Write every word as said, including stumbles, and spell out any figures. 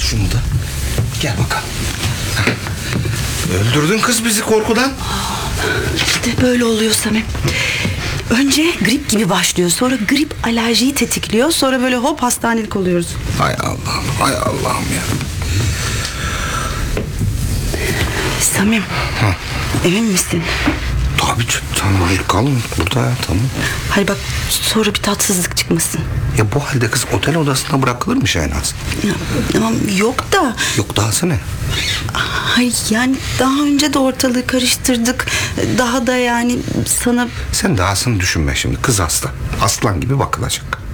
şunu da. Gel bakalım. Öldürdün kız bizi korkudan. İşte böyle oluyor Samim. Önce grip gibi başlıyor, sonra grip alerjiyi tetikliyor, sonra böyle hop hastanelik oluyoruz. Hay Allah'ım, hay Allah'ım ya. Samim, Ha. emin misin? Tabii canım, tamam, kalın burada ya, tamam. Hayır bak, sonra bir tatsızlık çıkmasın. Ya bu halde kız otel odasına bırakılır mı Şahinaz? Ya, tamam yok da. Yok dahası ne? Hayır yani daha önce de ortalığı karıştırdık. Daha da yani sana... Sen dahasını düşünme şimdi, kız hasta. Aslan gibi bakılacak.